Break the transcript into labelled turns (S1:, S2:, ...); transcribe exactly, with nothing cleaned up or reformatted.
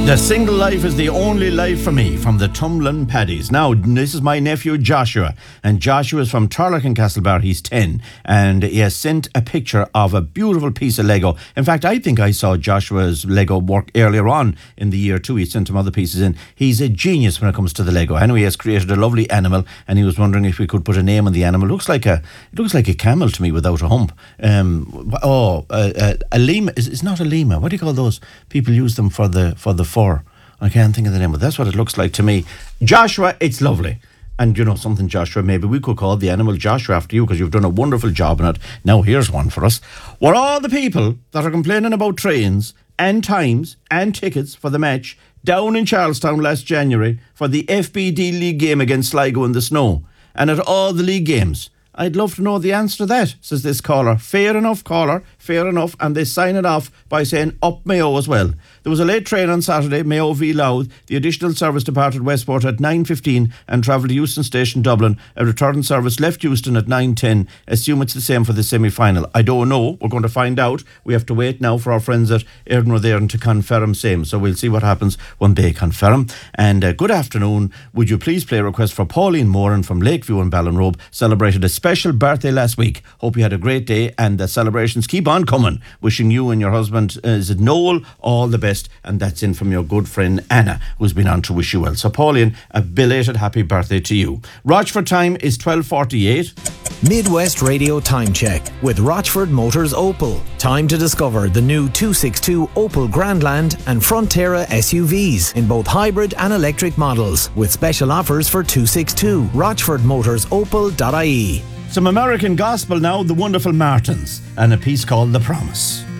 S1: The single life is the only life for me, from the Tumblin Paddies. Now, this is my nephew Joshua, and Joshua is from Turlock and Castlebar. He's ten, and he has sent a picture of a beautiful piece of Lego. In fact, I think I saw Joshua's Lego work earlier on in the year too. He sent some other pieces in. He's a genius when it comes to the Lego. Anyway, he has created a lovely animal, and he was wondering if we could put a name on the animal. It looks like a, it looks like a camel to me without a hump. Um, oh, uh, uh, a lemur. It's not a lemur. What do you call those? People use them for the for the fur. I can't think of the name, but that's what it looks like to me. Joshua, it's lovely. And you know something, Joshua, maybe we could call the animal Joshua after you, because you've done a wonderful job on it. Now here's one for us. Were all the people that are complaining about trains and times and tickets for the match down in Charlestown last January for the F B D League game against Sligo in the snow, and at all the league games? I'd love to know the answer to that, says this caller. Fair enough, caller, fair enough. And they sign it off by saying up Mayo as well. There was a late train on Saturday, Mayo v Louth. The additional service departed Westport at nine fifteen and travelled to Euston Station, Dublin. A return service left Euston at nine ten. Assume it's the same for the semi-final. I don't know. We're going to find out. We have to wait now for our friends at Erdnor there to confirm same. So we'll see what happens when they confirm. And uh, good afternoon. Would you please play a request for Pauline Moran from Lakeview and Ballinrobe? Celebrated a special birthday last week. Hope you had a great day, and the celebrations keep on coming. Wishing you and your husband, uh, is it Noel, all the best. And that's in from your good friend Anna, who's been on to wish you well. So Pauline, a belated happy birthday to you. Rochford time is twelve forty-eight.
S2: Midwest Radio Time Check with Rochford Motors Opel. Time to discover the new two sixty-two Opel Grandland and Frontera S U Vs in both hybrid and electric models, with special offers for two sixty-two. rochford motors opel dot I E.
S1: Some American gospel now, the wonderful Martins, and a piece called The Promise.